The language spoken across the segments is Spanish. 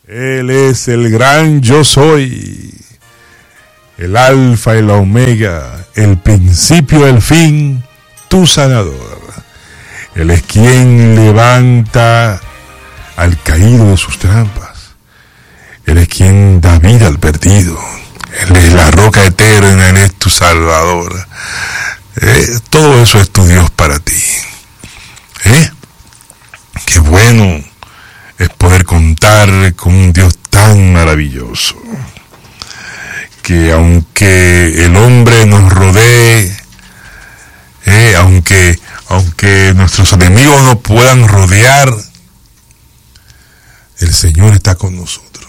Él es el gran yo soy, el alfa y la omega, el principio y el fin, tu sanador. Él es quien levanta al caído de sus trampas. Él es quien da vida al perdido. Él es la roca eterna, Él es tu salvador. Todo eso es tu Dios para ti. Qué bueno es poder contar con un Dios tan maravilloso, que aunque el hombre nos rodee, aunque nuestros enemigos nos puedan rodear, el Señor está con nosotros.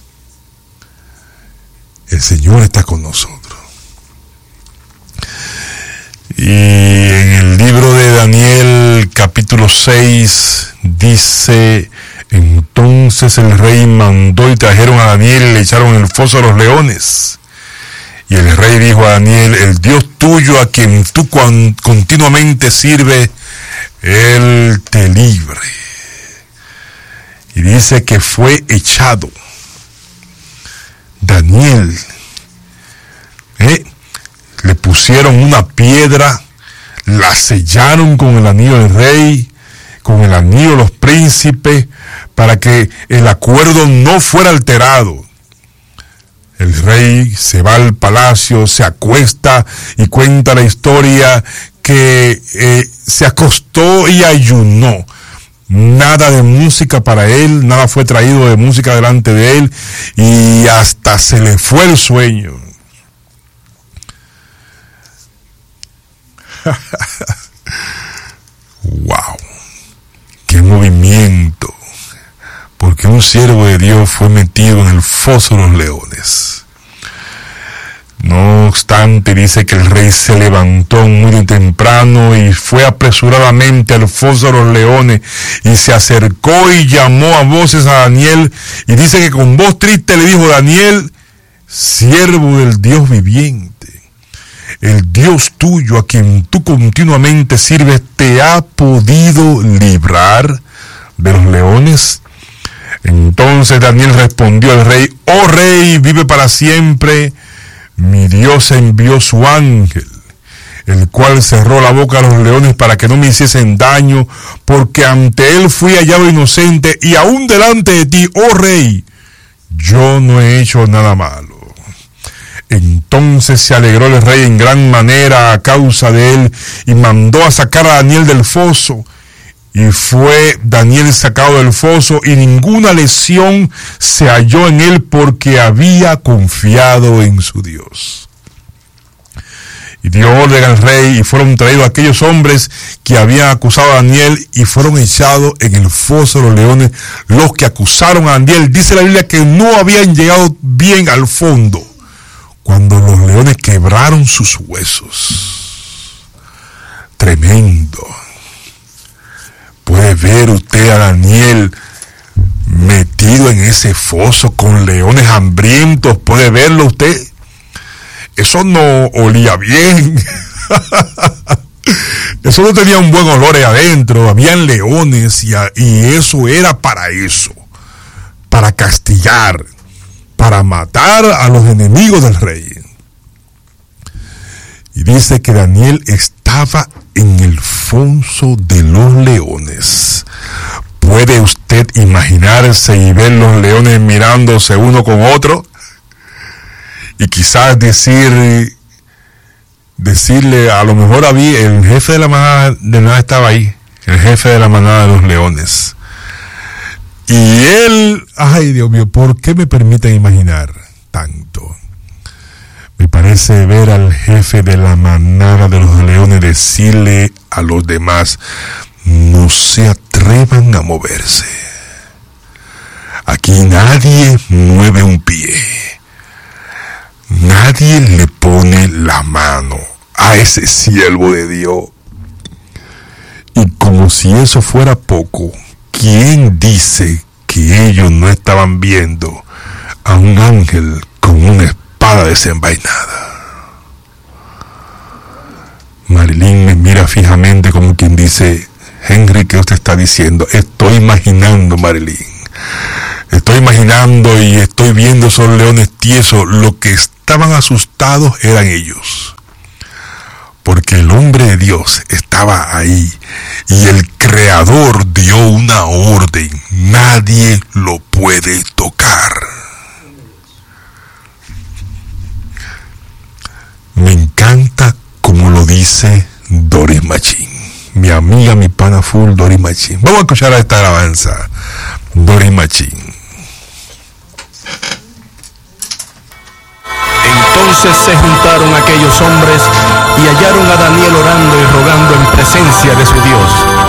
El Señor está con nosotros. Y en el libro de Daniel, capítulo 6, dice: entonces el rey mandó y trajeron a Daniel y le echaron en el foso de los leones. Y el rey dijo a Daniel: el Dios tuyo, a quien tú continuamente sirves, Él te libre. Y dice que fue echado Daniel. Le pusieron una piedra, la sellaron con el anillo del rey, con el anillo de los príncipes, para que el acuerdo no fuera alterado. El rey se va al palacio, se acuesta y cuenta la historia que se acostó y ayunó. Nada de música para él, nada fue traído de música delante de él, y hasta se le fue el sueño. Wow, qué movimiento, porque un siervo de Dios fue metido en el foso de los leones. No obstante, dice que el rey se levantó muy temprano y fue apresuradamente al foso de los leones y se acercó y llamó a voces a Daniel, y dice que con voz triste le dijo: Daniel, siervo del Dios viviente, el Dios tuyo, a quien tú continuamente sirves, ¿te ha podido librar de los leones? Entonces Daniel respondió al rey: oh rey, vive para siempre. Mi Dios envió su ángel, el cual cerró la boca a los leones para que no me hiciesen daño, porque ante él fui hallado inocente, y aún delante de ti, oh rey, yo no he hecho nada malo. Entonces se alegró el rey en gran manera a causa de él, y mandó a sacar a Daniel del foso. Y fue Daniel sacado del foso, y ninguna lesión se halló en él, porque había confiado en su Dios. Y dio orden al rey, y fueron traídos aquellos hombres que habían acusado a Daniel, y fueron echados en el foso de los leones los que acusaron a Daniel. Dice la Biblia que no habían llegado bien al fondo cuando los leones quebraron sus huesos. Tremendo. Puede ver usted a Daniel metido en ese foso con leones hambrientos. Puede verlo usted. Eso no olía bien. Eso no tenía un buen olor ahí adentro. Habían leones y eso era para eso. Para castigar. Para matar a los enemigos del rey. Y dice que Daniel estaba en el foso de los leones. ¿Puede usted imaginarse y ver los leones mirándose uno con otro? Y quizás decirle, a lo mejor había, el jefe de la manada estaba ahí, el jefe de la manada de los leones. Y él, ay Dios mío, ¿por qué me permiten imaginar tanto? Me parece ver al jefe de la manada de los leones decirle a los demás: no se atrevan a moverse. Aquí nadie mueve un pie. Nadie le pone la mano a ese siervo de Dios. Y como si eso fuera poco, ¿quién dice que ellos no estaban viendo a un ángel con una espada desenvainada? Marilyn me mira fijamente como quien dice: Henry, ¿qué usted está diciendo? Estoy imaginando, Marilyn. Estoy estoy imaginando y estoy viendo esos leones tiesos. Lo que estaban asustados eran ellos, porque el hombre de Dios estaba ahí y el Creador dio una orden: nadie lo puede tocar. Me encanta como lo dice Doris Machín, mi amiga, mi pana full Doris Machín. Vamos a escuchar a esta alabanza, Doris Machín. Entonces se juntaron aquellos hombres y hallaron a Daniel orando y rogando en presencia de su Dios.